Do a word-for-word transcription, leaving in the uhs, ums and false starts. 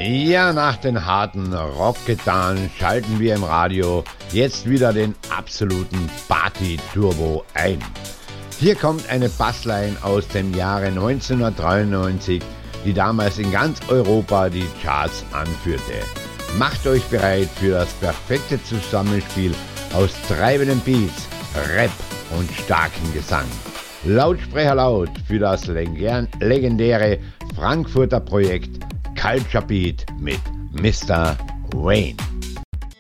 Ja, nach den harten Rockgitarren schalten wir im Radio jetzt wieder den absoluten Party-Turbo ein. Hier kommt eine Bassline aus dem Jahre neunzehnhundertdreiundneunzig, die damals in ganz Europa die Charts anführte. Macht euch bereit für das perfekte Zusammenspiel aus treibenden Beats, Rap und starkem Gesang. Lautsprecher laut für das legendäre Frankfurter Projekt Culture Beat mit Mister Wayne.